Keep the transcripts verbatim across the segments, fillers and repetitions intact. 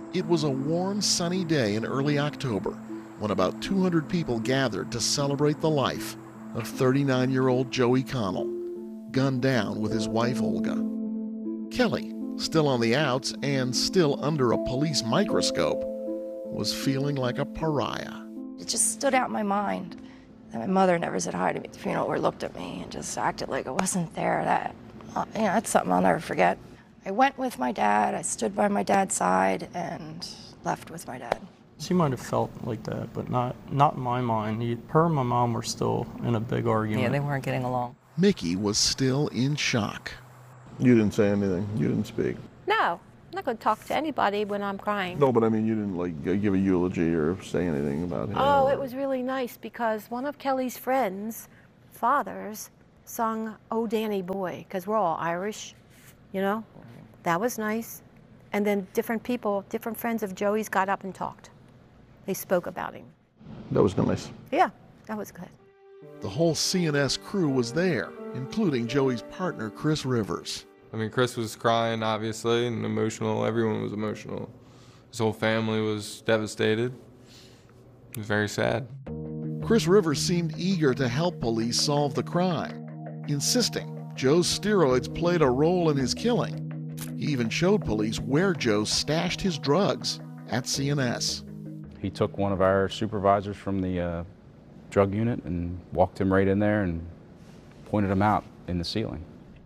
It was a warm, sunny day in early October when about two hundred people gathered to celebrate the life of thirty-nine-year-old Joey Connell, gunned down with his wife Olga. Kelly, still on the outs and still under a police microscope, was feeling like a pariah. It just stood out in my mind that my mother never said hi to me at the funeral or looked at me and just acted like I wasn't there. That, uh, you know, that's something I'll never forget. I went with my dad, I stood by my dad's side, and left with my dad. She might have felt like that, but not not in my mind. He, her and my mom were still in a big argument. Yeah, they weren't getting along. Mickey was still in shock. You didn't say anything? You didn't speak? No, I'm not going to talk to anybody when I'm crying. No, but I mean, you didn't like give a eulogy or say anything about him? Oh, it was really nice because one of Kelly's friends, fathers, sung "Oh Danny Boy," because we're all Irish, you know? That was nice. And then different people, different friends of Joey's got up and talked. They spoke about him. That was nice. Yeah, that was good. The whole C and S crew was there, including Joey's partner, Chris Rivers. I mean, Chris was crying, obviously, and emotional. Everyone was emotional. His whole family was devastated. It was very sad. Chris Rivers seemed eager to help police solve the crime, insisting Joe's steroids played a role in his killing. He even showed police where Joe stashed his drugs at C and S. He took one of our supervisors from the uh, drug unit and walked him right in there and pointed him out in the ceiling.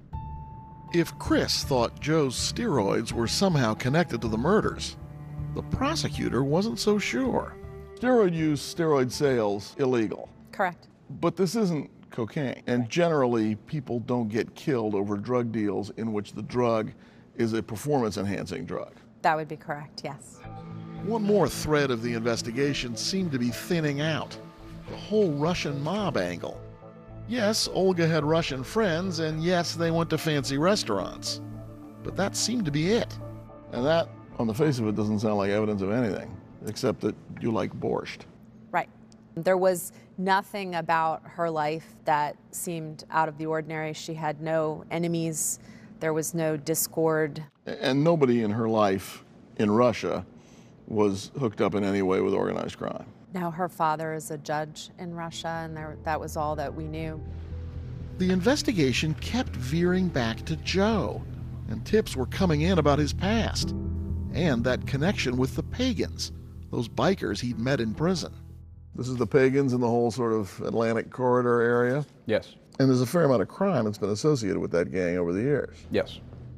If Chris thought Joe's steroids were somehow connected to the murders, the prosecutor wasn't so sure. Steroid use, steroid sales, illegal. Correct. But this isn't cocaine. And generally, people don't get killed over drug deals in which the drug is a performance-enhancing drug. That would be correct, yes. One more thread of the investigation seemed to be thinning out: the whole Russian mob angle. Yes, Olga had Russian friends, and yes, they went to fancy restaurants. But that seemed to be it. And that, on the face of it, doesn't sound like evidence of anything, except that you like borscht. Right. There was nothing about her life that seemed out of the ordinary. She had no enemies. There was no discord. And nobody in her life in Russia was hooked up in any way with organized crime. Now her father is a judge in Russia, and there, that was all that we knew. The investigation kept veering back to Joe, and tips were coming in about his past, and that connection with the Pagans, those bikers he'd met in prison. This is the Pagans in the whole sort of Atlantic corridor area? Yes. And there's a fair amount of crime that's been associated with that gang over the years. Yes.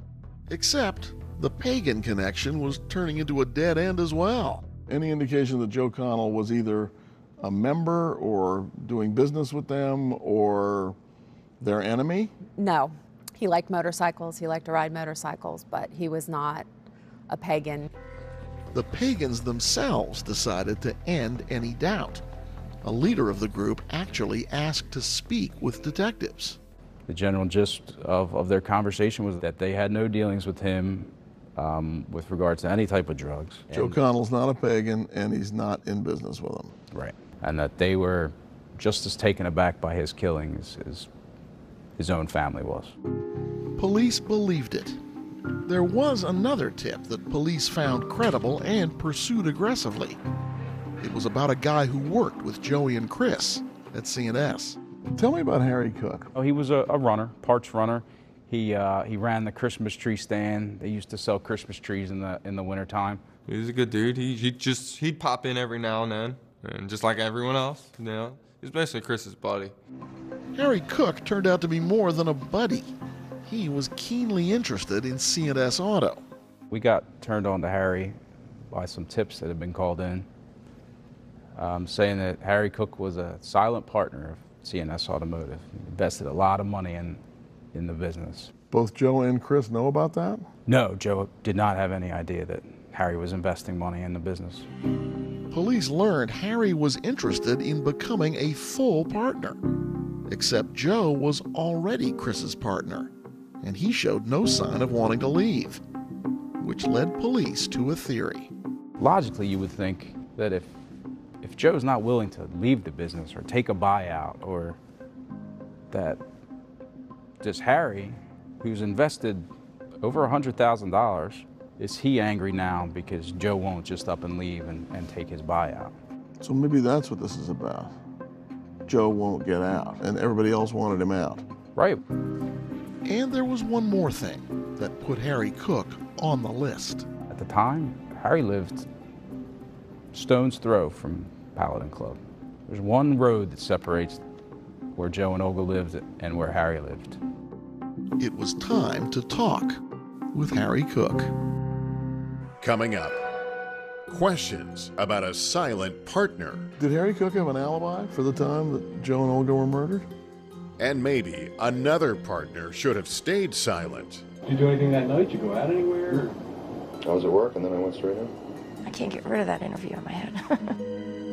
Except the Pagan connection was turning into a dead end as well. Any indication that Joe Connell was either a member or doing business with them or their enemy? No. He liked motorcycles. He liked to ride motorcycles, but he was not a pagan. The Pagans themselves decided to end any doubt. A leader of the group actually asked to speak with detectives. The general gist of, of their conversation was that they had no dealings with him um, with regards to any type of drugs. Joe and, Connell's not a pagan, and he's not in business with them. Right. And that they were just as taken aback by his killing as, as his own family was. Police believed it. There was another tip that police found credible and pursued aggressively. It was about a guy who worked with Joey and Chris at C and S. Tell me about Harry Cook. Oh, he was a, a runner, parts runner. He uh, he ran the Christmas tree stand. They used to sell Christmas trees in the in the wintertime. He was a good dude. He he just he'd pop in every now and then, and just like everyone else, you know, he's basically Chris's buddy. Harry Cook turned out to be more than a buddy. He was keenly interested in C and S Auto. We got turned on to Harry by some tips that had been called in, um, saying that Harry Cook was a silent partner of C and S Automotive. He invested a lot of money in, in the business. Both Joe and Chris know about that? No, Joe did not have any idea that Harry was investing money in the business. Police learned Harry was interested in becoming a full partner, except Joe was already Chris's partner, and he showed no sign of wanting to leave, which led police to a theory. Logically, you would think that if if Joe's not willing to leave the business or take a buyout, or that this Harry, who's invested over one hundred thousand dollars is he angry now because Joe won't just up and leave and, and take his buyout? So maybe that's what this is about. Joe won't get out, and everybody else wanted him out. Right. And there was one more thing that put Harry Cook on the list. At the time, Harry lived stone's throw from Paladin Club. There's one road that separates where Joe and Olga lived and where Harry lived. It was time to talk with Harry Cook. Coming up, questions about a silent partner. Did Harry Cook have an alibi for the time that Joe and Olga were murdered? And maybe another partner should have stayed silent. Did you do anything that night? Did you go out anywhere? I was at work and then I went straight in. I can't get rid of that interview in my head.